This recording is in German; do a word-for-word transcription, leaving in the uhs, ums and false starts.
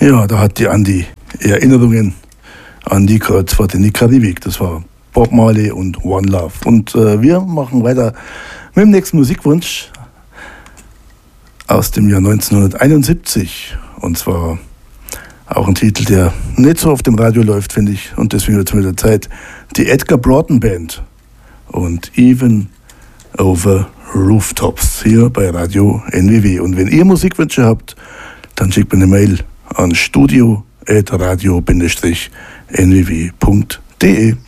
Ja, da hat die Andi Erinnerungen an die Kreuzfahrt in die Karibik. Das war Bob Marley und One Love. Und äh, wir machen weiter mit dem nächsten Musikwunsch aus dem Jahr neunzehnhunderteinundsiebzig. Und zwar auch ein Titel, der nicht so auf dem Radio läuft, finde ich. Und deswegen wird es mit der Zeit. Die Edgar Broughton Band und Even Over Rooftops hier bei Radio N W W. Und wenn ihr Musikwünsche habt, dann schickt mir eine Mail an studio at radio Bindestrich n w w punkt d e.